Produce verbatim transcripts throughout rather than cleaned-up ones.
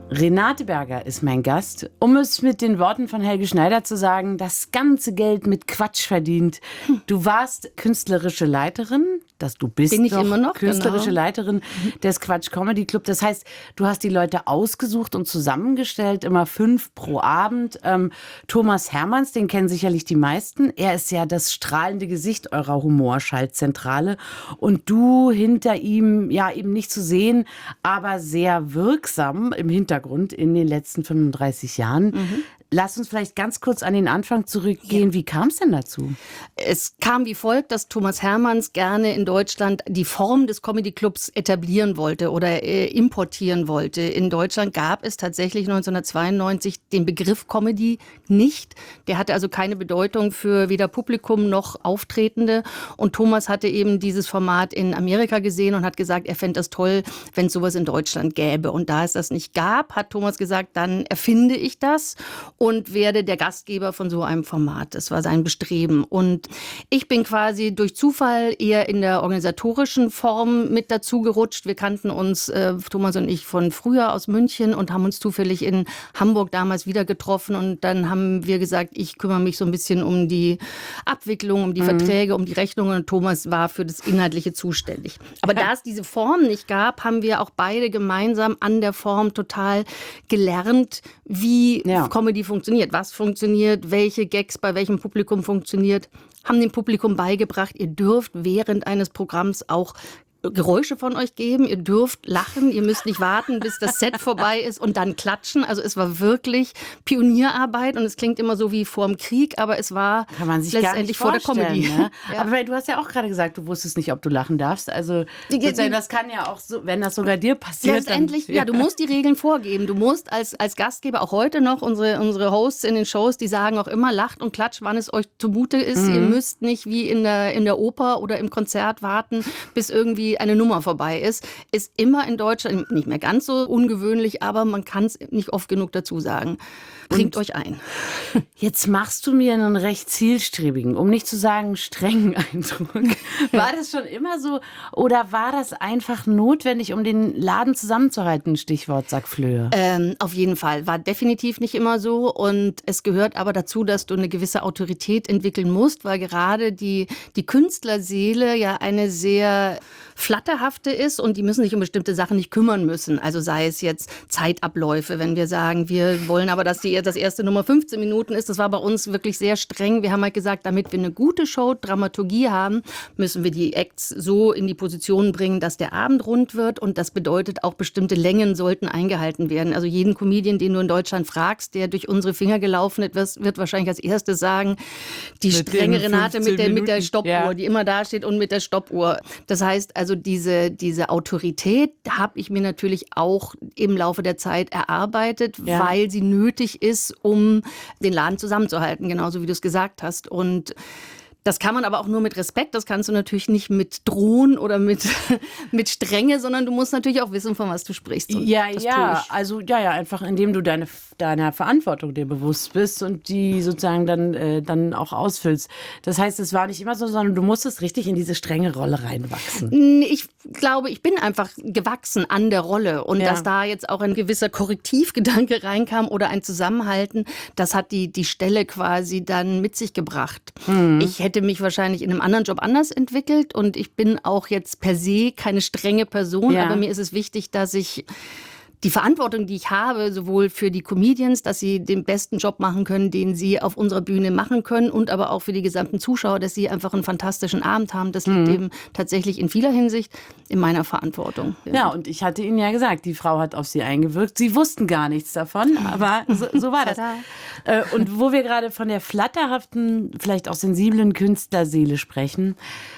Renate Berger ist mein Gast. Um es mit den Worten von Helge Schneider zu sagen, das ganze Geld mit Quatsch verdient. Du warst künstlerische Leiterin, dass du bist Bin ich doch immer noch, künstlerische genau. Leiterin des Quatsch Comedy Club. Das heißt, du hast die Leute ausgesucht und zusammengestellt, immer fünf pro Abend. Ähm, Thomas Hermanns, den kennen sicherlich die meisten. Er ist ja das strahlende Gesicht eurer Humorschaltzentrale. Und du hinter ihm, ja eben nicht zu sehen, aber sehr wirksam im Hintergrund in den letzten fünfunddreißig Jahren. Mhm. Lass uns vielleicht ganz kurz an den Anfang zurückgehen. Ja. Wie kam es denn dazu? Es kam wie folgt, dass Thomas Hermanns gerne in Deutschland die Form des Comedy-Clubs etablieren wollte oder äh, importieren wollte. In Deutschland gab es tatsächlich neunzehnhundertzweiundneunzig den Begriff Comedy nicht. Der hatte also keine Bedeutung für weder Publikum noch Auftretende. Und Thomas hatte eben dieses Format in Amerika gesehen und hat gesagt, er fände das toll, wenn es sowas in Deutschland gäbe. Und da es das nicht gab, hat Thomas gesagt, dann erfinde ich das und werde der Gastgeber von so einem Format. Das war sein Bestreben. Und ich bin quasi durch Zufall eher in der organisatorischen Form mit dazu gerutscht. Wir kannten uns, äh, Thomas und ich, von früher aus München und haben uns zufällig in Hamburg damals wieder getroffen. Und dann haben wir gesagt, ich kümmere mich so ein bisschen um die Abwicklung, um die mhm. Verträge, um die Rechnungen. Und Thomas war für das Inhaltliche zuständig. Aber da es diese Form nicht gab, haben wir auch beide gemeinsam an der Form total gelernt, wie ja. Comedy funktioniert, was funktioniert, welche Gags bei welchem Publikum funktioniert, haben dem Publikum beigebracht, ihr dürft während eines Programms auch Geräusche von euch geben, ihr dürft lachen, ihr müsst nicht warten, bis das Set vorbei ist und dann klatschen. Also es war wirklich Pionierarbeit und es klingt immer so wie vor dem Krieg, aber es war Kann man sich letztendlich vor der Comedy. Ne? Ja. Aber du hast ja auch gerade gesagt, du wusstest nicht, ob du lachen darfst. Also die, die, das kann ja auch so, wenn das sogar dir passiert. Letztendlich, dann, ja, du musst die Regeln vorgeben. Du musst als, als Gastgeber, auch heute noch, unsere, unsere Hosts in den Shows, die sagen auch immer, lacht und klatscht, wann es euch zumute ist. Mhm. Ihr müsst nicht wie in der, in der Oper oder im Konzert warten, bis irgendwie eine Nummer vorbei ist. Ist immer in Deutschland nicht mehr ganz so ungewöhnlich, aber man kann es nicht oft genug dazu sagen. Bringt und euch ein. Jetzt machst du mir einen recht zielstrebigen, um nicht zu sagen strengen Eindruck. War das schon immer so oder war das einfach notwendig, um den Laden zusammenzuhalten? Stichwort Sackflöhe. Ähm, auf jeden Fall. War definitiv nicht immer so und es gehört aber dazu, dass du eine gewisse Autorität entwickeln musst, weil gerade die, die Künstlerseele ja eine sehr flatterhafte ist und die müssen sich um bestimmte Sachen nicht kümmern müssen. Also sei es jetzt Zeitabläufe, wenn wir sagen, wir wollen aber, dass die, das erste Nummer fünfzehn Minuten ist. Das war bei uns wirklich sehr streng. Wir haben halt gesagt, damit wir eine gute Show, Dramaturgie haben, müssen wir die Acts so in die Position bringen, dass der Abend rund wird und das bedeutet auch, bestimmte Längen sollten eingehalten werden. Also jeden Comedian, den du in Deutschland fragst, der durch unsere Finger gelaufen ist, wird wahrscheinlich als erstes sagen, die mit strenge Renate mit der, mit der Stoppuhr, ja. die immer da steht und mit der Stoppuhr. Das heißt, also diese, diese Autorität habe ich mir natürlich auch im Laufe der Zeit erarbeitet, ja. weil sie nötig ist, um den Laden zusammenzuhalten, genauso wie du es gesagt hast. Und das kann man aber auch nur mit Respekt, das kannst du natürlich nicht mit Drohen oder mit, mit Strenge, sondern du musst natürlich auch wissen, von was du sprichst. Und ja, das ja, also ja, ja, einfach indem du deine, deiner Verantwortung dir bewusst bist und die sozusagen dann, äh, dann auch ausfüllst. Das heißt, es war nicht immer so, sondern du musstest richtig in diese strenge Rolle reinwachsen. Ich glaube, ich bin einfach gewachsen an der Rolle und ja. dass da jetzt auch ein gewisser Korrektivgedanke reinkam oder ein Zusammenhalten, das hat die, die Stelle quasi dann mit sich gebracht. Mhm. Ich hätte mich wahrscheinlich in einem anderen Job anders entwickelt und ich bin auch jetzt per se keine strenge Person, ja. aber mir ist es wichtig, dass ich die Verantwortung, die ich habe, sowohl für die Comedians, dass sie den besten Job machen können, den sie auf unserer Bühne machen können und aber auch für die gesamten Zuschauer, dass sie einfach einen fantastischen Abend haben. Das liegt mhm. eben tatsächlich in vieler Hinsicht in meiner Verantwortung. Ja. ja, und ich hatte Ihnen ja gesagt, die Frau hat auf Sie eingewirkt. Sie wussten gar nichts davon, aber so, so war das. äh, und wo wir gerade von der flatterhaften, vielleicht auch sensiblen Künstlerseele sprechen,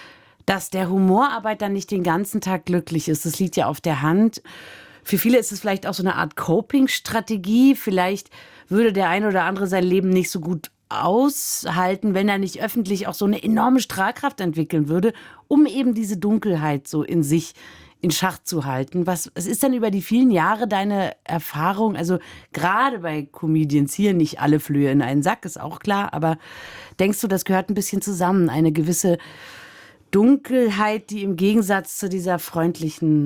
dass der Humorarbeiter nicht den ganzen Tag glücklich ist, das liegt ja auf der Hand. Für viele ist es vielleicht auch so eine Art Coping-Strategie. Vielleicht würde der eine oder andere sein Leben nicht so gut aushalten, wenn er nicht öffentlich auch so eine enorme Strahlkraft entwickeln würde, um eben diese Dunkelheit so in sich in Schach zu halten. Was, was ist denn über die vielen Jahre deine Erfahrung? Also gerade bei Comedians hier, nicht alle Flöhe in einen Sack, ist auch klar, aber denkst du, das gehört ein bisschen zusammen? Eine gewisse Dunkelheit, die im Gegensatz zu dieser freundlichen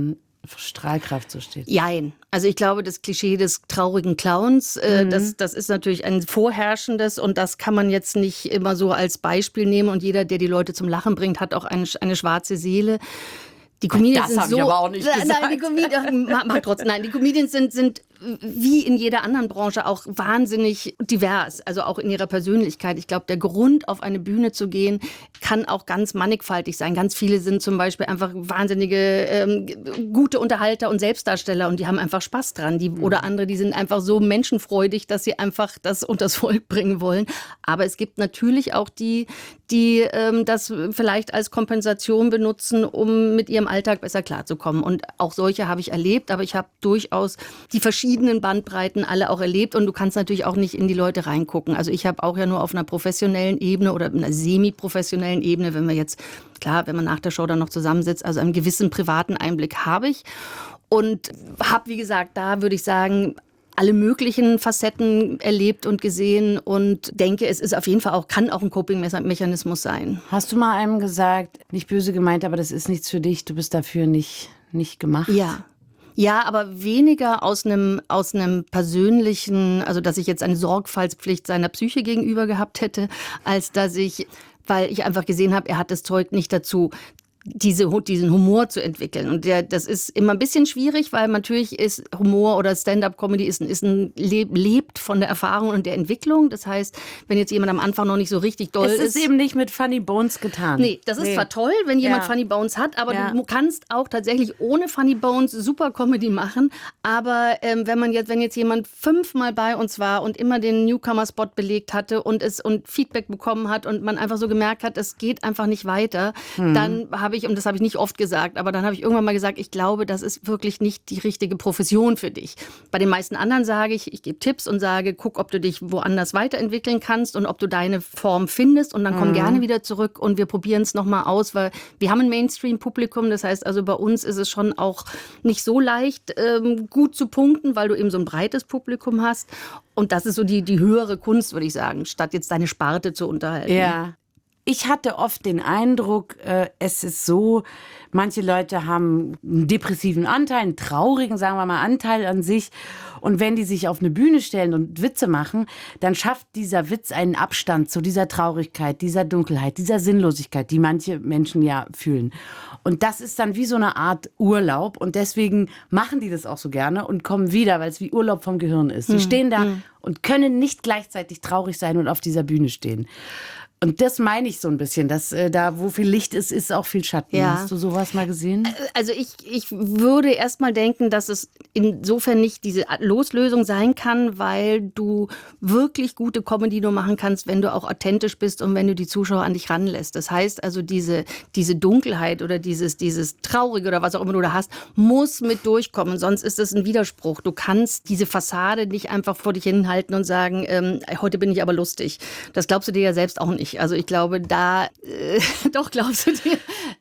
für Strahlkraft so steht. Jein. Also ich glaube, das Klischee des traurigen Clowns, äh, mhm. das, das ist natürlich ein vorherrschendes und das kann man jetzt nicht immer so als Beispiel nehmen. Und jeder, der die Leute zum Lachen bringt, hat auch eine, eine schwarze Seele. Die Comedians das sind so. Ich aber auch nicht gesagt. Nein, die Comedians, mach, mach trotzdem. Nein, die Comedians sind, sind wie in jeder anderen Branche auch wahnsinnig divers, also auch in ihrer Persönlichkeit. Ich glaube, der Grund, auf eine Bühne zu gehen, kann auch ganz mannigfaltig sein. Ganz viele sind zum Beispiel einfach wahnsinnige ähm, gute Unterhalter und Selbstdarsteller und die haben einfach Spaß dran. Die, mhm. Oder andere, die sind einfach so menschenfreudig, dass sie einfach das unters Volk bringen wollen. Aber es gibt natürlich auch die, die ähm, das vielleicht als Kompensation benutzen, um mit ihrem Alltag besser klarzukommen. Und auch solche habe ich erlebt, aber ich habe durchaus die verschiedenen Bandbreiten alle auch erlebt und du kannst natürlich auch nicht in die Leute reingucken. Also ich habe auch ja nur auf einer professionellen Ebene oder einer semi-professionellen Ebene, wenn wir jetzt, klar, wenn man nach der Show dann noch zusammensitzt, also einen gewissen privaten Einblick habe ich und habe, wie gesagt, da würde ich sagen, alle möglichen Facetten erlebt und gesehen und denke, es ist auf jeden Fall auch, kann auch ein Coping-Mechanismus sein. Hast du mal einem gesagt, nicht böse gemeint, aber das ist nichts für dich, du bist dafür nicht, nicht gemacht? Ja. Ja, aber weniger aus einem, aus einem persönlichen, also dass ich jetzt eine Sorgfaltspflicht seiner Psyche gegenüber gehabt hätte, als dass ich, weil ich einfach gesehen habe, er hat das Zeug nicht dazu, diese, diesen Humor zu entwickeln. Und der, das ist immer ein bisschen schwierig, weil natürlich ist Humor oder Stand-up-Comedy ist ein, ist ein, lebt von der Erfahrung und der Entwicklung. Das heißt, wenn jetzt jemand am Anfang noch nicht so richtig doll ist. Es ist eben nicht mit Funny Bones getan. Nee, das ist nee. zwar toll, wenn jemand ja. Funny Bones hat, aber ja. du kannst auch tatsächlich ohne Funny Bones super Comedy machen. Aber ähm, wenn man jetzt, wenn jetzt jemand fünfmal bei uns war und immer den Newcomer-Spot belegt hatte und es und Feedback bekommen hat und man einfach so gemerkt hat, es geht einfach nicht weiter, hm. dann habe ich, und das habe ich nicht oft gesagt, aber dann habe ich irgendwann mal gesagt, ich glaube, das ist wirklich nicht die richtige Profession für dich. Bei den meisten anderen sage ich, ich gebe Tipps und sage, guck, ob du dich woanders weiterentwickeln kannst und ob du deine Form findest und dann komm mhm. gerne wieder zurück und wir probieren es nochmal aus, weil wir haben ein Mainstream-Publikum, das heißt also bei uns ist es schon auch nicht so leicht, ähm, gut zu punkten, weil du eben so ein breites Publikum hast und das ist so die, die höhere Kunst, würde ich sagen, statt jetzt deine Sparte zu unterhalten. Ja. Ich hatte oft den Eindruck, äh, es ist so, manche Leute haben einen depressiven Anteil, einen traurigen, sagen wir mal, Anteil an sich. Und wenn die sich auf eine Bühne stellen und Witze machen, dann schafft dieser Witz einen Abstand zu dieser Traurigkeit, dieser Dunkelheit, dieser Sinnlosigkeit, die manche Menschen ja fühlen. Und das ist dann wie so eine Art Urlaub. Und deswegen machen die das auch so gerne und kommen wieder, weil es wie Urlaub vom Gehirn ist. Die stehen da hm. und können nicht gleichzeitig traurig sein und auf dieser Bühne stehen. Und das meine ich so ein bisschen, dass äh, da, wo viel Licht ist, ist auch viel Schatten. Ja. Hast du sowas mal gesehen? Also ich, ich würde erst mal denken, dass es insofern nicht diese Loslösung sein kann, weil du wirklich gute Comedy nur machen kannst, wenn du auch authentisch bist und wenn du die Zuschauer an dich ranlässt. Das heißt also, diese, diese Dunkelheit oder dieses, dieses Traurige oder was auch immer du da hast, muss mit durchkommen. Sonst ist es ein Widerspruch. Du kannst diese Fassade nicht einfach vor dich hinhalten und sagen, ähm, heute bin ich aber lustig. Das glaubst du dir ja selbst auch nicht. Also ich glaube, da, äh, doch glaubst du dir.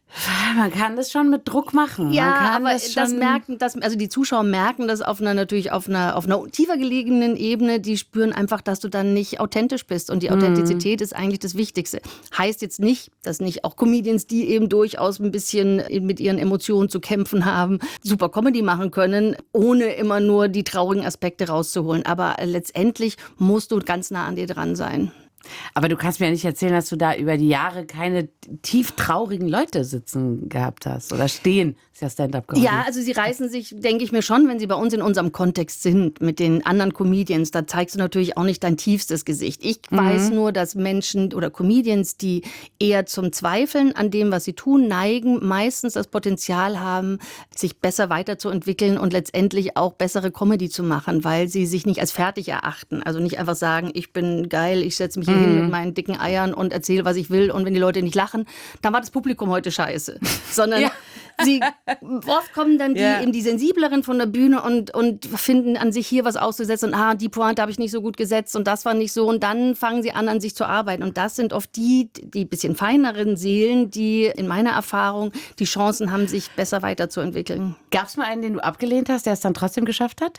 Man kann das schon mit Druck machen. Ja, Man kann aber das, das merken, das, also die Zuschauer merken das auf einer, natürlich auf einer, auf einer tiefer gelegenen Ebene. Die spüren einfach, dass du dann nicht authentisch bist. Und die Authentizität mhm. ist eigentlich das Wichtigste. Heißt jetzt nicht, dass nicht auch Comedians, die eben durchaus ein bisschen mit ihren Emotionen zu kämpfen haben, super Comedy machen können, ohne immer nur die traurigen Aspekte rauszuholen. Aber letztendlich musst du ganz nah an dir dran sein. Aber du kannst mir ja nicht erzählen, dass du da über die Jahre keine tief traurigen Leute sitzen gehabt hast oder stehen. Ist ja Stand-up-Comedy. Ja, also sie reißen sich, denke ich mir schon, wenn sie bei uns in unserem Kontext sind, mit den anderen Comedians, da zeigst du natürlich auch nicht dein tiefstes Gesicht. Ich mhm. weiß nur, dass Menschen oder Comedians, die eher zum Zweifeln an dem, was sie tun, neigen, meistens das Potenzial haben, sich besser weiterzuentwickeln und letztendlich auch bessere Comedy zu machen, weil sie sich nicht als fertig erachten. Also nicht einfach sagen, ich bin geil, ich setze mich hier hin mit meinen dicken Eiern und erzähle, was ich will. Und wenn die Leute nicht lachen, dann war das Publikum heute scheiße. Sondern ja. sie, oft kommen dann die, ja. eben die Sensibleren von der Bühne und, und finden an sich hier was auszusetzen. Und ah, die Pointe habe ich nicht so gut gesetzt und das war nicht so. Und dann fangen sie an, an sich zu arbeiten. Und das sind oft die, die bisschen feineren Seelen, die in meiner Erfahrung die Chancen haben, sich besser weiterzuentwickeln. Gab es mal einen, den du abgelehnt hast, der es dann trotzdem geschafft hat?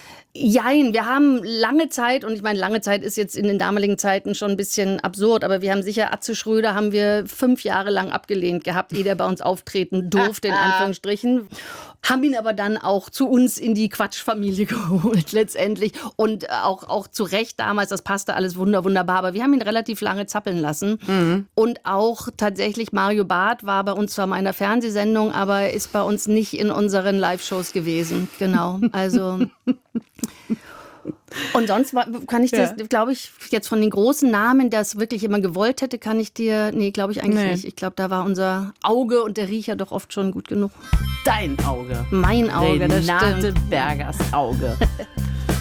Jein, wir haben lange Zeit, und ich meine, lange Zeit ist jetzt in den damaligen Zeiten schon ein bisschen absurd, aber wir haben sicher, Atze Schröder haben wir fünf Jahre lang abgelehnt gehabt, ehe der bei uns auftreten durfte, in Anführungsstrichen. Haben ihn aber dann auch zu uns in die Quatschfamilie geholt letztendlich und auch, auch zu Recht damals, das passte alles wunder, wunderbar, aber wir haben ihn relativ lange zappeln lassen mhm. und auch tatsächlich Mario Barth war bei uns zwar mal in einer Fernsehsendung, aber ist bei uns nicht in unseren Live-Shows gewesen, genau, also... Und sonst kann ich das, ja. glaube ich, jetzt von den großen Namen, das wirklich jemand gewollt hätte, kann ich dir, nee, glaube ich eigentlich nee. nicht. Ich glaube, da war unser Auge und der Riecher doch oft schon gut genug. Dein Auge. Mein Auge, Renate das stimmt. Bergers Auge.